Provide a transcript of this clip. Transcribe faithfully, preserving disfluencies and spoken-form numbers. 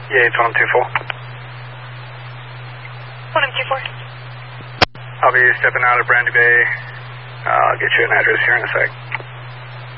Yeah, it's one M two four. one M two four. I'll be stepping out of Brandy Bay. Uh, I'll get you an address here in a sec.